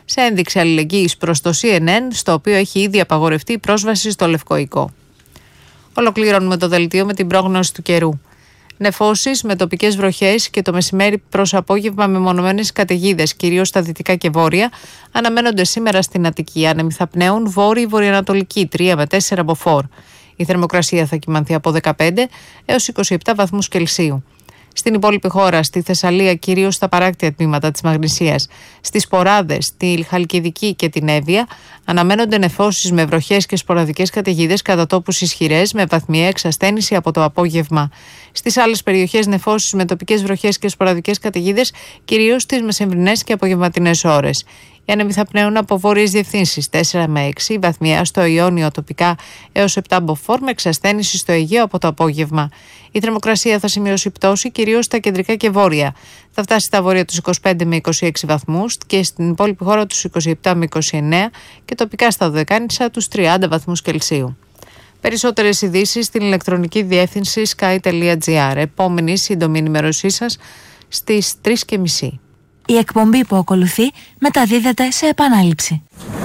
σε ένδειξη αλληλεγγύης προς το CNN, στο οποίο έχει ήδη απαγορευτεί η πρόσβαση στο Λευκό Οικό. Ολοκληρώνουμε το δελτίο με την πρόγνωση του καιρού. Νεφώσεις με τοπικές βροχές και το μεσημέρι προς απόγευμα με μονομένες καταιγίδες, κυρίως στα δυτικά και βόρεια, αναμένονται σήμερα στην Αττική. Άνεμοι θα πνέουν βόρειο-βορειοανατολική 3 με 4 μποφόρ. Η θερμοκρασία θα κυμανθεί από 15 έως 27 βαθμούς Κελσίου. Στην υπόλοιπη χώρα, στη Θεσσαλία, κυρίως στα παράκτια τμήματα της Μαγνησίας, στις Ποράδες, τη Χαλκιδική και την Εύβοια, αναμένονται νεφώσεις με βροχές και σποραδικές καταιγίδες κατά τόπους ισχυρές με βαθμιαία εξασθένηση από το απόγευμα. Στις άλλες περιοχές, νεφώσεις με τοπικές βροχές και σποραδικές καταιγίδες, κυρίως στις μεσημβρινές και απογευματινές ώρες. Οι άνεμοι θα πνέουν από βόρειες διευθύνσεις 4 με 6, βαθμιαία στο Ιόνιο τοπικά έως 7 μποφόρ με εξασθένηση στο Αιγαίο από το απόγευμα. Η θερμοκρασία θα σημειώσει πτώση κυρίως στα κεντρικά και βόρεια. Θα φτάσει στα βόρεια τους 25 με 26 βαθμούς και στην υπόλοιπη χώρα τους 27 με 29 και τοπικά στα Δωδεκάνησα τους 30 βαθμούς Κελσίου. Περισσότερες ειδήσεις στην ηλεκτρονική διεύθυνση sky.gr. Επόμενη σύντομη ενημέρωσή σας στις 3:30. Η εκπομπή που ακολουθεί μεταδίδεται σε επανάληψη.